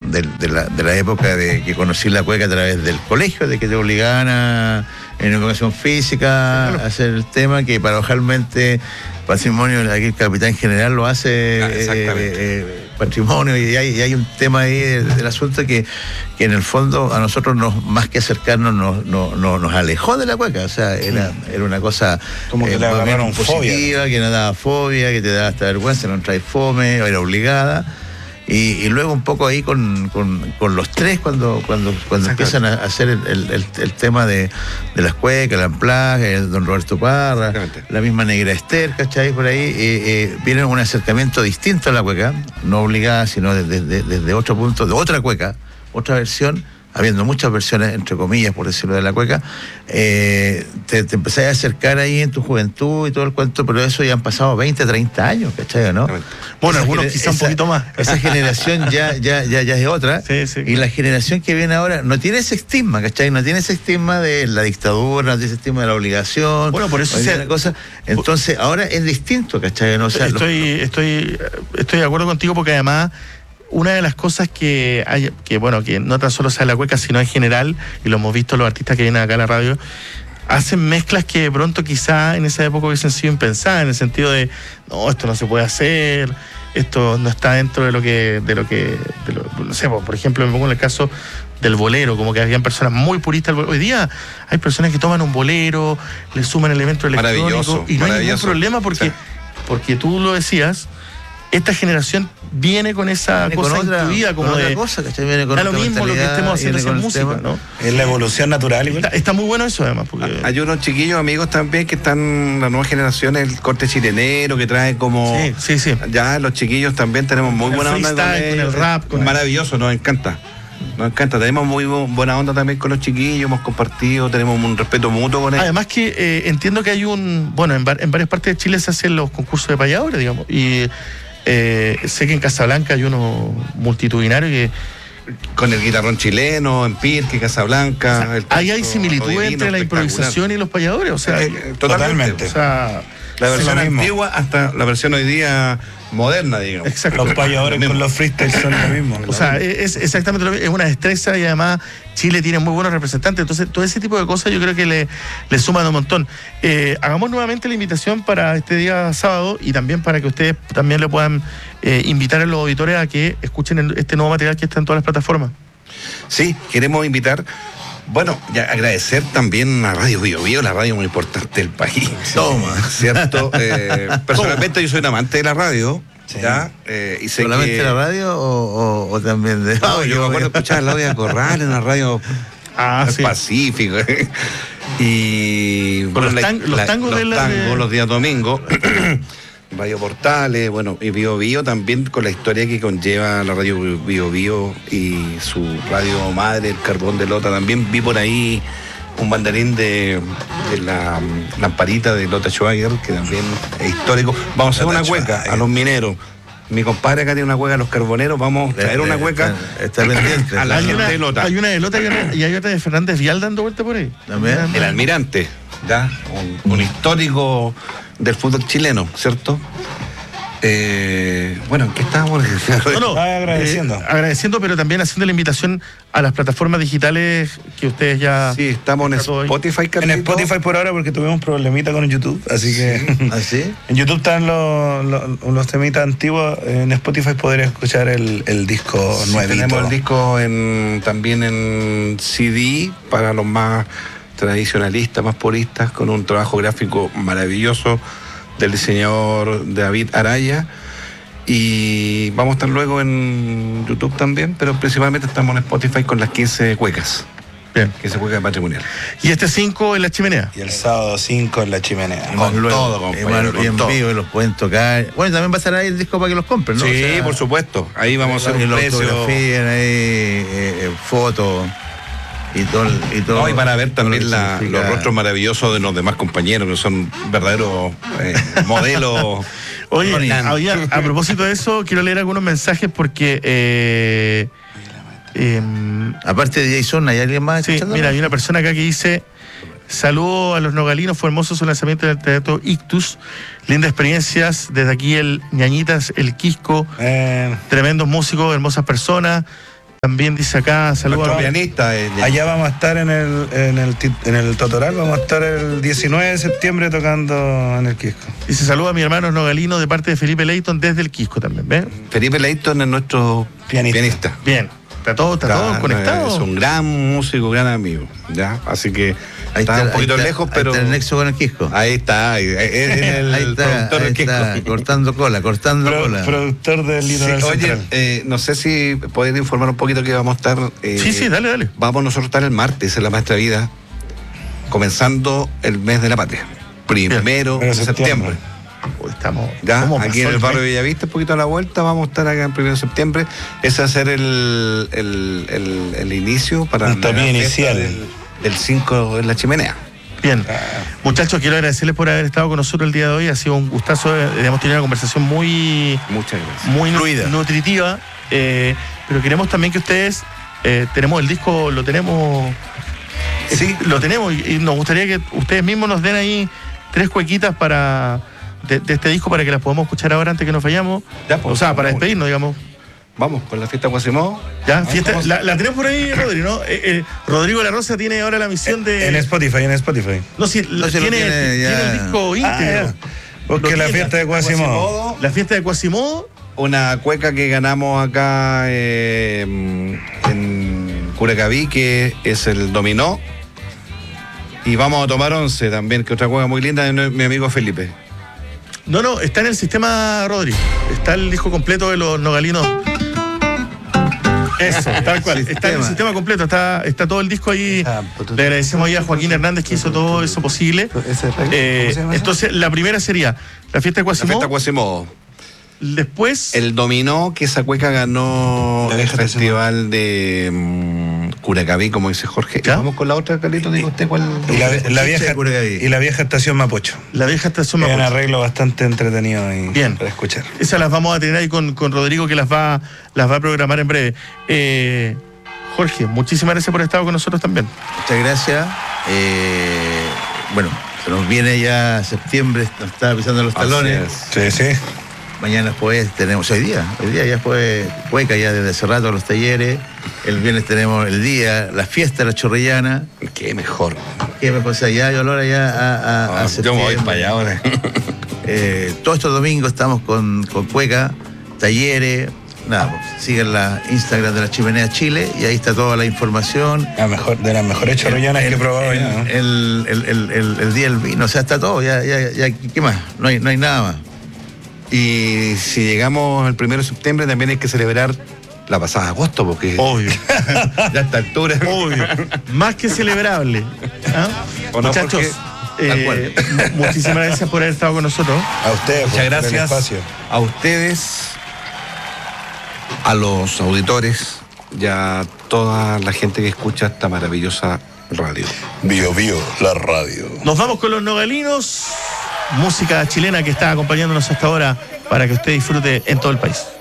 de la época de que conocí la cueca a través del colegio, de que te obligaban en educación física a hacer el tema, que paradojalmente patrimonio, aquí el capitán general lo hace patrimonio, y hay un tema ahí del asunto que en el fondo a nosotros más que acercarnos nos alejó de la cueca. O sea, era una cosa como que le agarraron positiva, que no daba fobia, que te daba hasta vergüenza, no trae fome, era obligada. Y luego un poco ahí con los tres, cuando empiezan a hacer el tema de las cuecas, el amplaje, el don Roberto Parra, la misma Negra Esther, ¿cachai? Por ahí viene un acercamiento distinto a la cueca, no obligada, sino desde otro punto, de otra cueca, otra versión, habiendo muchas versiones, entre comillas, por decirlo, de la cueca, te empezás a acercar ahí en tu juventud y todo el cuento, pero eso ya han pasado 20, 30 años, ¿cachai? ¿No? Bueno, algunos quizá un poquito más. Esa generación ya es otra, y la generación que viene ahora no tiene ese estigma, ¿cachai? No tiene ese estigma de la dictadura, no tiene ese estigma de la obligación. Bueno, por eso cosa. Entonces, ahora es distinto, ¿cachai? ¿No? O sea, estoy de acuerdo contigo, porque además una de las cosas que hay, que no tan solo sea la cueca, sino en general, y lo hemos visto los artistas que vienen acá a la radio, hacen mezclas que de pronto quizá en esa época hubiesen sido impensadas, en el sentido de, no, esto no se puede hacer, esto no está dentro de lo que no sé, por ejemplo, me pongo en el caso del bolero, como que habían personas muy puristas. Hoy día hay personas que toman un bolero, le suman elementos electrónicos, y no hay ningún problema porque tú lo decías, esta generación viene con esa cosa intuida, como de cosa, que viene con lo mismo lo que estemos haciendo en música, ¿no? Es la evolución natural. Está muy bueno eso, además, porque hay unos chiquillos amigos también que están, la nueva generación, el corte chilenero, que trae como sí. Ya los chiquillos también tenemos muy buena onda con el rap, maravilloso, nos encanta, tenemos muy buena onda también con los chiquillos, hemos compartido, tenemos un respeto mutuo con ellos. Además que entiendo que hay en varias partes de Chile se hacen los concursos de payadores, digamos, y sé que en Casablanca hay uno multitudinario que con el guitarrón chileno, en Pirque, Casablanca. O sea, ahí hay similitud entre la improvisación y los payadores, o sea, totalmente. O sea, la versión antigua hasta la versión hoy día moderna, digamos. Exacto. Los payadores con los freestyles son lo mismo. O sea, es exactamente lo mismo, es una destreza, y además Chile tiene muy buenos representantes, entonces todo ese tipo de cosas yo creo que le suman un montón. Hagamos nuevamente la invitación para este día sábado, y también para que ustedes también le puedan invitar a los auditores a que escuchen este nuevo material que está en todas las plataformas. Sí, queremos invitar. Bueno, ya agradecer también a Radio Bio Bio, la radio muy importante del país. Toma, ¿cierto? Personalmente yo soy un amante de la radio. Sí. ¿Ya? Y sé ¿solamente que la radio o también de...? No, yo me acuerdo de escuchar a Claudia Corral en la radio Pacífico. Y bueno, los tangos los días domingos. Radio Portales, bueno, y Bio Bio también, con la historia que conlleva la radio Bio Bio y su radio madre, el Carbón de Lota. También vi por ahí un banderín de la lamparita de Lota Schwager, que también es histórico. Vamos a hacer una cueca a los mineros. Mi compadre acá tiene una cueca a los carboneros, vamos a traer una cueca. Está pendiente. A la gente de Lota. Hay una de Lota y hay otra de Fernández Vial dando vuelta por ahí. También. El Almirante, ¿ya? Un histórico del fútbol chileno, ¿cierto? Bueno, ¿en qué estábamos? Agradeciendo, pero también haciendo la invitación a las plataformas digitales que ustedes ya... Sí, estamos en Spotify. En Spotify por ahora, porque tuvimos un problemita con YouTube, así que... ¿Así? En YouTube están los temitas antiguos, en Spotify podré escuchar el disco nuevito. Tenemos el disco también en CD para los más tradicionalistas, más puristas, con un trabajo gráfico maravilloso del diseñador David Araya, y vamos a estar luego en YouTube también, pero principalmente estamos en Spotify con las 15 cuecas. Bien. 15 cuecas patrimonial. Y este 5 en la Chimenea. Y el sábado 5 en la Chimenea. Con todo, compañero. Y en vivo, y los pueden tocar. Bueno, también va a estar ahí el disco para que los compren, ¿no? Sí, o sea, por supuesto. Ahí vamos a hacer un precio. Fotografían ahí, fotos. Y todo, y para ver también los rostros maravillosos de los demás compañeros, que son verdaderos modelos. Oye, a propósito de eso, quiero leer algunos mensajes porque aparte de Jason, ¿hay alguien más? Sí, mira, hay una persona acá que dice: saludo a los nogalinos, fue hermoso su lanzamiento del Teatro Ictus, lindas experiencias, desde aquí el Ñañitas, el Quisco, tremendos músicos, hermosas personas. También dice acá, saludos Nuestro a pianista. Allá vamos a estar en el Totoral, vamos a estar el 19 de septiembre tocando en el Quisco. Dice, saludos a mi hermano Nogalino de parte de Felipe Leighton desde el Quisco también, ¿ves? Felipe Leighton es nuestro pianista. Bien, está todo conectado. Es un gran músico, gran amigo, ¿ya? Así que Ahí está un poquito lejos, pero... Ahí está el nexo con el Quisco. Ahí está, es el Ahí está, productor del Quisco. cortando cola. Productor del Sí, Litoral Central. oye, no sé si podéis informar un poquito que vamos a estar... Sí, dale. Vamos nosotros a estar el martes en La Maestra Vida, comenzando el mes de la patria. Primero de septiembre. Uy, estamos... Ya, ¿cómo aquí pasó en el barrio mes? Bellavista, un poquito a la vuelta, vamos a estar acá en 1 de septiembre. Ese va a ser el inicio para El tapiz inicial. del 5 en la chimenea. Bien, muchachos, quiero agradecerles por haber estado con nosotros el día de hoy. Ha sido un gustazo, hemos tenido una conversación muy Fluida. nutritiva, pero queremos también que ustedes, tenemos el disco, lo tenemos, Sí. lo tenemos y nos gustaría que ustedes mismos nos den ahí 3 cuequitas de este disco para que las podamos escuchar ahora antes que nos vayamos. Ya, pues, o sea, para vamos. despedirnos, digamos. Vamos con la fiesta Guasimó. Ya, fiesta, la tenemos por ahí, Rodrigo, ¿no? Rodrigo La Rosa tiene ahora la misión de... En Spotify. No, sí, No, se lo tiene ya. el disco íntegro. ya. Porque la fiesta de Quasimodo. La fiesta de Quasimodo. Una cueca que ganamos acá en Curacaví, que es el dominó. Y vamos a tomar 11 también, que otra cueca muy linda de mi amigo Felipe. No, está en el sistema, Rodri. Está el disco completo de los Nogalinos. Eso, tal cual. Está en el sistema completo, está todo el disco ahí. Le agradecemos ahí a Joaquín Hernández que hizo todo eso posible. Entonces, la primera sería la fiesta de La fiesta Quasimodo. Guasimó. Después, El dominó, que esa cueca ganó La el vieja festival de Curacaví, como dice Jorge. ¿Ya? Vamos con la otra, Carlito, diga usted cuál. Y la vieja estación Mapocho. la vieja estación Es un Mapocho. arreglo bastante entretenido y Bien. para escuchar. Esas las vamos a tener ahí con Rodrigo, que las va a programar en breve. Jorge, muchísimas gracias por estar con nosotros también. Muchas gracias. Bueno, se nos viene ya septiembre, nos está pisando los talones. Sí, sí. Mañana pues tenemos, hoy día ya fue cueca ya desde hace rato los talleres. El viernes tenemos el día, la fiesta de la Chorrellana. Qué mejor. Que me pasa ya, yo olor allá a Yo me septiembre. voy para allá ahora. Todos estos domingos estamos con cueca, talleres. Nada, pues, sigan la Instagram de la Chimenea Chile y ahí está toda la información. De las mejores chorrellanas que he probado ya, ¿no? El día del vino, o sea, está todo, ya, ¿qué más? No hay nada más. Y si llegamos el 1 de septiembre, también hay que celebrar la pasada de agosto, porque Obvio. ya a esta altura. Obvio. Más que celebrable. ¿Ah? ¿O no, Muchachos, tal cual. muchísimas gracias por haber estado con nosotros. A ustedes, Muchas por el gracias espacio. a ustedes, a los auditores y a toda la gente que escucha esta maravillosa radio. Bio Bio, la radio. Nos vamos con los Nogalinos, música chilena que está acompañándonos hasta ahora para que usted disfrute en todo el país.